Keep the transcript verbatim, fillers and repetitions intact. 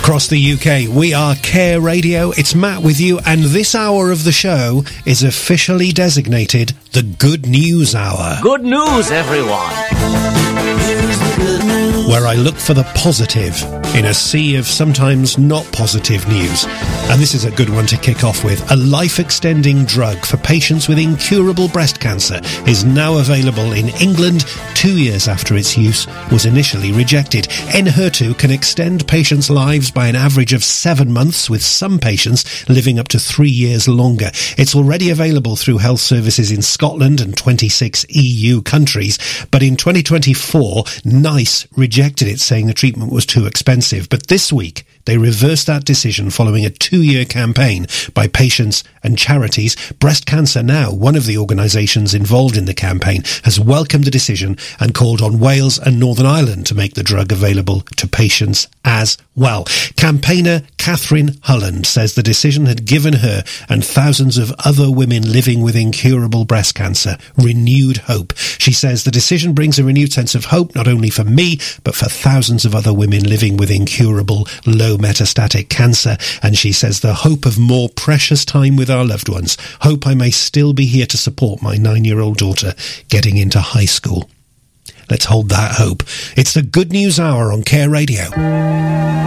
Across the U K, we are Care Radio. It's Matt with you, and this hour of the show is officially designated the Good News Hour. Good news, everyone! Where I look for the positive in a sea of sometimes not positive news. And this is a good one to kick off with. A life-extending drug for patients with incurable breast cancer is now available in England two years after its use was initially rejected. Enhertu can extend patients' lives by an average of seven months, with some patients living up to three years longer. It's already available through health services in Scotland and twenty-six E U countries, but in twenty twenty-four, NICE rejected it, saying the treatment was too expensive. But this week, they reversed that decision following a two-year campaign by patients and charities. Breast Cancer Now, one of the organisations involved in the campaign, has welcomed the decision and called on Wales and Northern Ireland to make the drug available to patients as well. Campaigner Catherine Hulland says the decision had given her and thousands of other women living with incurable breast cancer renewed hope. She says the decision brings a renewed sense of hope, not only for me, but for thousands of other women living with incurable low metastatic cancer. And she says the hope of more precious time with our loved ones. Hope I may still be here to support my nine-year-old daughter getting into high school. Let's hold that hope. It's the Good News Hour on Care Radio.